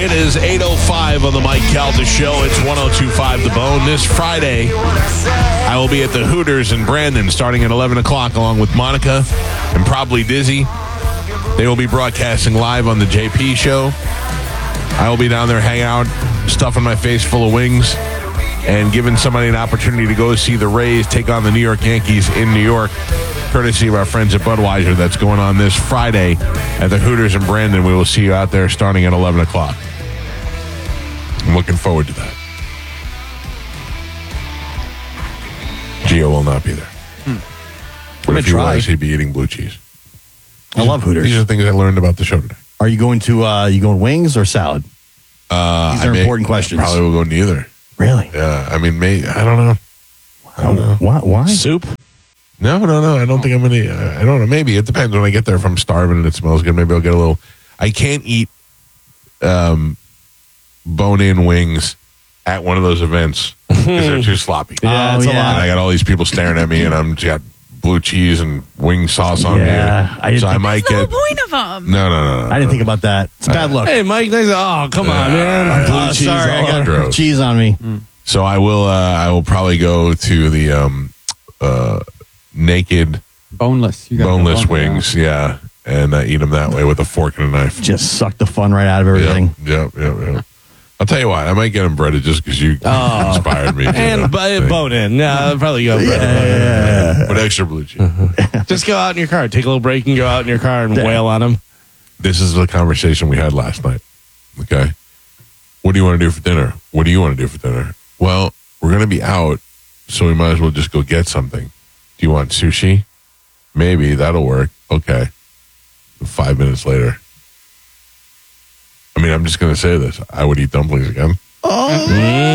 It is 8:05 on the Mike Calta Show. It's 102.5 The Bone. This Friday, I will be at the Hooters in Brandon starting at 11 o'clock along with Monica and probably Dizzy. They will be broadcasting live on the JP Show. I will be down there hanging out, stuffing my face full of wings, and giving somebody an opportunity to go see the Rays take on the New York Yankees in New York, courtesy of our friends at Budweiser. That's going on this Friday at the Hooters in Brandon. We will see you out there starting at 11 o'clock. I'm looking forward to that. Gio will not be there. But if he was, he'd be eating blue cheese. I love Hooters. These are things I learned about the show today. Are you going to you going wings or salad? These are important questions. Probably will go neither. Really? Yeah. I mean, I don't know. I don't know. Why? Soup? No. I don't think I'm going to. I don't know. Maybe. It depends when I get there. If I'm starving and it smells good, maybe I'll get a little. I can't eat bone-in wings at one of those events because they're too sloppy. Yeah, it's a lot. And I got all these people staring at me, and I'm got blue cheese and wing sauce on me. So I might That's the get. whole point of them. No. I didn't think about that. It's a bad look. Hey, Mike, oh, come on, man. Blue cheese. Sorry, I got gross. cheese on me. So I will probably go to the naked Boneless. You got boneless the bone, wings, yeah, and eat them that way with a fork and a knife. Just suck the fun right out of everything. Yep. I'll tell you what, I might get them breaded just because you inspired me. And bone in. Yeah, I'll probably go bread. With extra blue cheese. Just go out in your car. Take a little break and go out in your car and wail on them. This is the conversation we had last night. Okay. What do you want to do for dinner? What do you want to do for dinner? Well, we're going to be out, so we might as well just go get something. Do you want sushi? Maybe. That'll work. Okay. 5 minutes later. I mean, I'm just going to say this. I would eat dumplings again. Oh,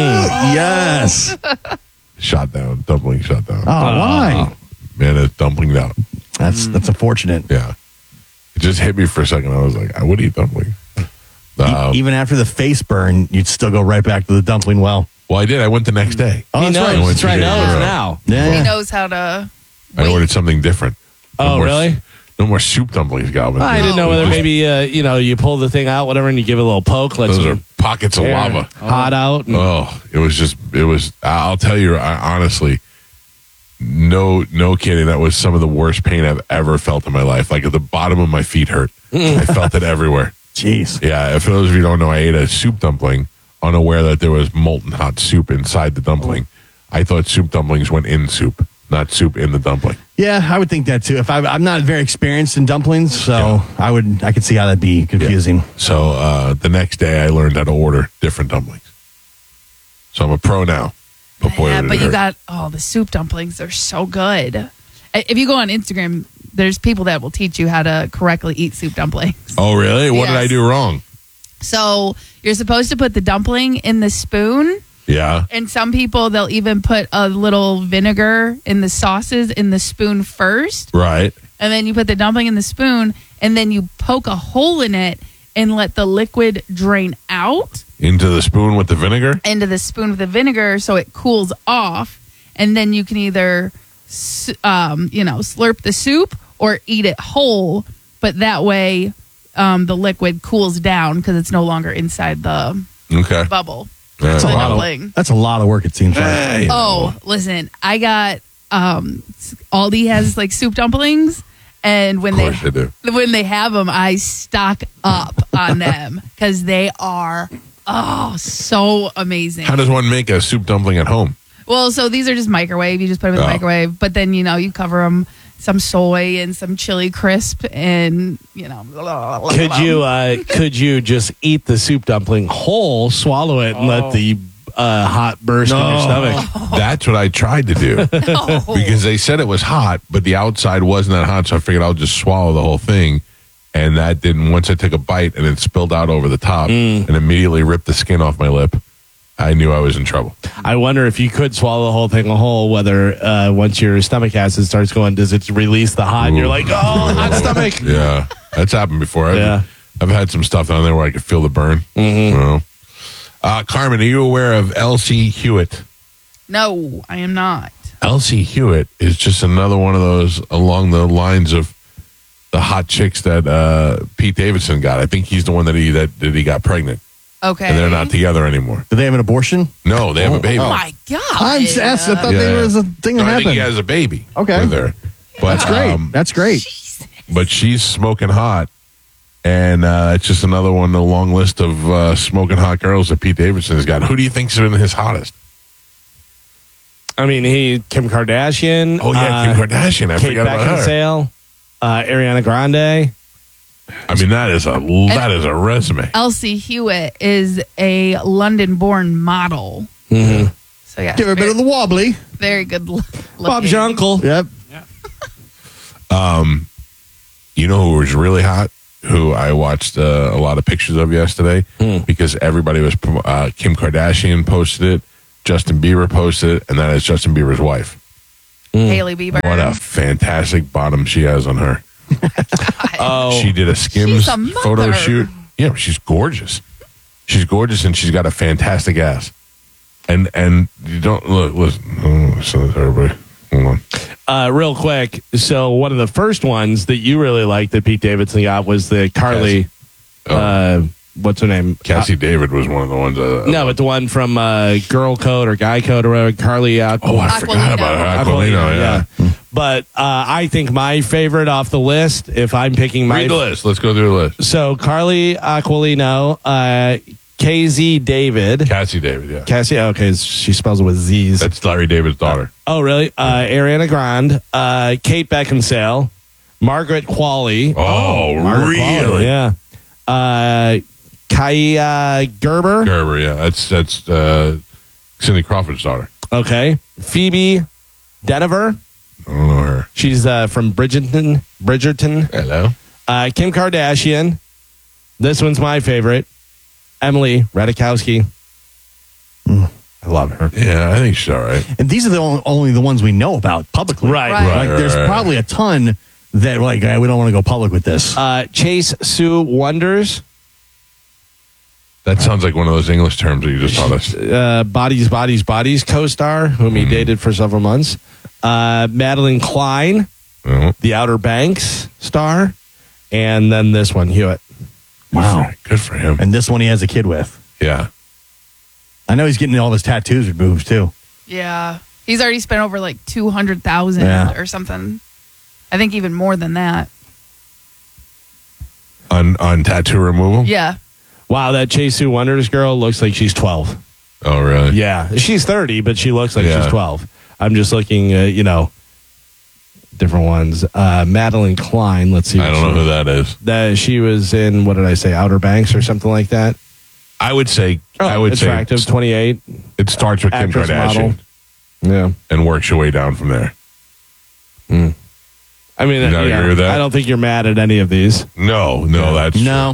yes. Shot down. Dumpling shot down. Oh, why? Man, it's dumpling out. That's unfortunate. Yeah. It just hit me for a second. I was like, I would eat dumplings. Even after the face burn, you'd still go right back to the dumpling well. Well, I did. I went the next day. Oh, that's right. That's right. Now. Yeah. He knows how to. I ordered something different. Oh, really? No more soup dumplings, Galvin. I didn't know whether maybe, you pull the thing out, whatever, and you give it a little poke. Let Those some are pockets of air lava. hot out. And, It was, I'll tell you, honestly, no kidding. That was some of the worst pain I've ever felt in my life. Like at the bottom of my feet hurt. I felt it everywhere. Jeez. Yeah. For those of you who don't know, I ate a soup dumpling unaware that there was molten hot soup inside the dumpling. I thought soup dumplings went in soup, not soup in the dumpling. Yeah, I would think that too. If I'm not very experienced in dumplings, so I could see how that'd be confusing. Yeah. So the next day I learned how to order different dumplings. So I'm a pro now. Yeah, but you got the soup dumplings. They're so good. If you go on Instagram, there's people that will teach you how to correctly eat soup dumplings. Oh, really? What did I do wrong? So you're supposed to put the dumpling in the spoon. Yeah. And some people, they'll even put a little vinegar in the sauces in the spoon first. Right. And then you put the dumpling in the spoon, and then you poke a hole in it and let the liquid drain out. Into the spoon with the vinegar? Into the spoon with the vinegar so it cools off. And then you can either, slurp the soup or eat it whole. But that way, the liquid cools down because it's no longer inside the bubble. That's a lot of work, it seems like. Listen, I got Aldi has like soup dumplings, and when they have them, I stock up on them because they are so amazing. How does one make a soup dumpling at home? Well, so these are just microwave. You just put them in the microwave, but then you cover them some soy and some chili crisp, and Could you just eat the soup dumpling whole, swallow it, and let the hot burst in your stomach? That's what I tried to do because they said it was hot, but the outside wasn't that hot, so I figured I'll just swallow the whole thing. And that didn't. Once I took a bite and it spilled out over the top and immediately ripped the skin off my lip, I knew I was in trouble. I wonder if you could swallow the whole thing whole, whether once your stomach acid starts going, does it release the hot? And you're like, hot stomach. Yeah, that's happened before. I've had some stuff down there where I could feel the burn. Carmen, are you aware of Elsie Hewitt? No, I am not. Elsie Hewitt is just another one of those along the lines of the hot chicks that Pete Davidson got. I think he's the one that he got pregnant. Okay. and they're not together anymore. Do they have an abortion? No, they have a baby. Oh my God. I'm just asking. I thought there was a thing that No, I happened. think he has a baby. Okay. with her. But, That's great. That's great. But she's smoking hot, and it's just another one in the long list of smoking hot girls that Pete Davidson has got. Who do you think's been his hottest? I mean, Kim Kardashian. Oh yeah, Kim Kardashian. I Kate forgot about her. Beckinsale, Ariana Grande. I mean, that is a resume. Elsie Hewitt is a London-born model. Mm-hmm. So yeah, Give her a bit of the wobbly. very good. Bob's your uncle. Yep. You know who was really hot? Who I watched a lot of pictures of yesterday because everybody was Kim Kardashian posted it, Justin Bieber posted it, and that is Justin Bieber's wife. Haley Bieber. What a fantastic bottom she has on her. Oh, She did a Skims She's a mother. photo shoot. Yeah, she's gorgeous. She's gorgeous, and she's got a fantastic ass. And you don't look. Listen, so everybody, hold on. real quick. So one of the first ones that you really liked that Pete Davidson got was the Carly. What's her name? Cassie David was one of the ones. No, but the one from Girl Code or Guy Code or whatever. Carly. I forgot about her. Aquilino, yeah. But I think my favorite off the list, if I'm picking my Read the list. Let's go through the list. So Carly Aquilino, KZ David. Cassie David, yeah. Cassie, okay, she spells it with Z's. That's Larry David's daughter. Oh, really? Ariana Grande, Kate Beckinsale, Margaret Qualley. Oh, Margaret really? Qualley, yeah. Kaya Gerber. Gerber, yeah. That's Cindy Crawford's daughter. Okay. Phoebe Denver. I don't know her. She's from Bridgerton. Hello. Kim Kardashian. This one's my favorite. Emily Ratajkowski. I love her. Yeah, I think she's all right. And these are the only the ones we know about publicly. Right. Like, there's probably a ton that we don't want to go public with this. Chase Sue Wonders. That sounds like one of those English terms that you just taught us. Bodies co-star, whom he dated for several months. Madeline Klein, the Outer Banks star. And then this one, Hewitt. Wow. Good for him. And this one he has a kid with. Yeah. I know he's getting all his tattoos removed too. Yeah. He's already spent over like 200,000 or something. I think even more than that. On tattoo removal? Yeah. Wow, that Chase Sue Wonders girl looks like she's 12. Oh, really? Yeah. She's 30, but she looks like Yeah. she's 12. I'm just looking, different ones. Madeline Klein, let's see. I don't know who that is. She was in, what did I say, Outer Banks or something like that? I would say attractive, 28. It starts with Kim Actress, Kardashian model. Yeah. and works your way down from there. I mean, You not agree with that? I don't think you're mad at any of these. No, that's No.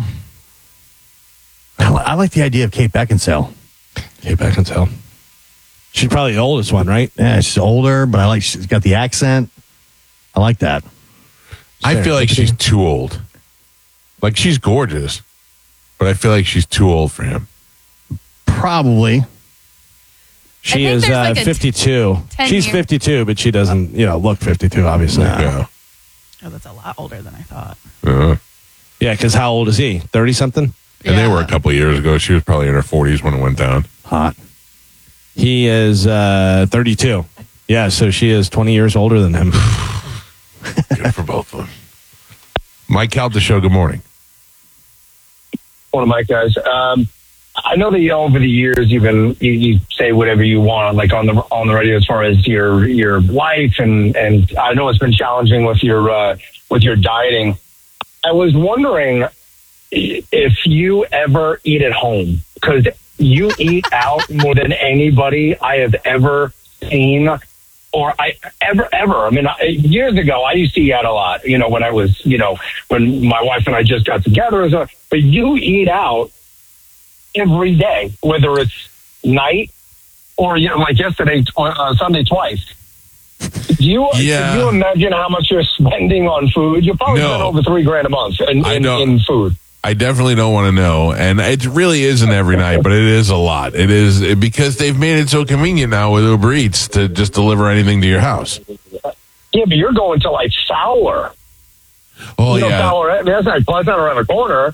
I like the idea of Kate Beckinsale. Kate Beckinsale. She's probably the oldest one, right? Yeah, she's older, but she's got the accent. I like that. I feel like she's too old. Like, she's gorgeous, but I feel like she's too old for him. Probably. She think is there's like a 52. 10 She's year- 52, but she doesn't, look 52, obviously. Yeah. Oh, that's a lot older than I thought. Yeah, because how old is he? 30-something? And they were a couple of years ago. She was probably in her 40s when it went down. Hot. He is 32. Yeah, so she is 20 years older than him. Good for both of them. Mike Calta Show, good morning. One of my guys. I know that over the years you say whatever you want, like on the radio, as far as your life, and I know it's been challenging with your dieting. I was wondering if you ever eat at home, because you eat out more than anybody I have ever seen, or ever. I mean, years ago, I used to eat out a lot, when I was, when my wife and I just got together. But you eat out every day, whether it's night or, like yesterday, Sunday twice. Can you imagine how much you're spending on food? You probably spend over $3,000 a month in food. I definitely don't want to know. And it really isn't every night, but it is a lot. It is because they've made it so convenient now with Uber Eats to just deliver anything to your house. Yeah, but you're going to like Fowler. Oh, yeah. Fowler, that's not around the corner.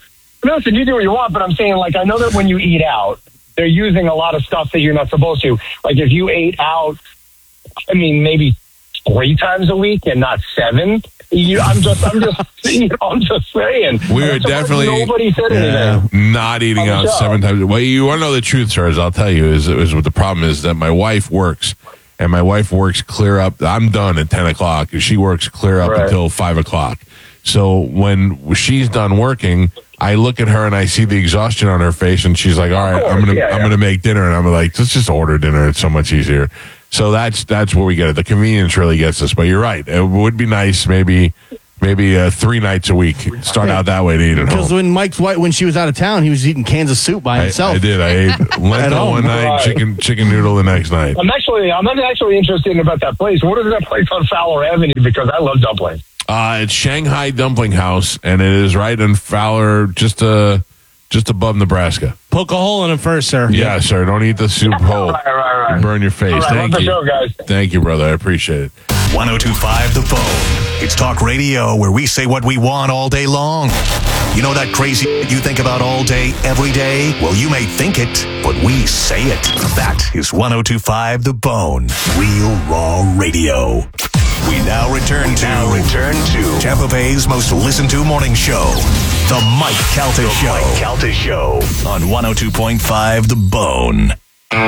listen, you do what you want, but I'm saying, like, I know that when you eat out, they're using a lot of stuff that you're not supposed to. Like, if you ate out, I mean, maybe 3 times a week and not 7. I'm just saying. We're definitely nobody said anything. Not eating out 7 times. Well, you want to know the truth, sir? I'll tell you is what the problem is that my wife works, and my wife works clear up. I'm done at 10 o'clock, and she works clear up until 5 o'clock. So when she's done working, I look at her and I see the exhaustion on her face, and she's like, "All right, I'm gonna make dinner," and I'm like, "Let's just order dinner. It's so much easier." So that's where we get it. The convenience really gets us. But you're right. It would be nice maybe 3 nights a week. Start out that way to eat at home. Because when Mike's wife, when she was out of town, he was eating cans of soup by himself. I did. I ate lentil one night, chicken noodle the next night. I'm actually interested about that place. What is that place on Fowler Avenue? Because I love dumplings. It's Shanghai Dumpling House, and it is right in Fowler, just above Nebraska. Poke a hole in it first, sir. Yeah, sir. Don't eat the soup whole. Right. Burn your face. Right, Thank you. Show, guys. Thank you, brother. I appreciate it. 102.5 The Bone. It's talk radio where we say what we want all day long. You know that crazy you think about all day, every day? Well, you may think it, but we say it. That is 102.5 The Bone. Real Raw Radio. We now return to Tampa Bay's most listened to morning show, The Mike Calta Show. On 102.5 The Bone.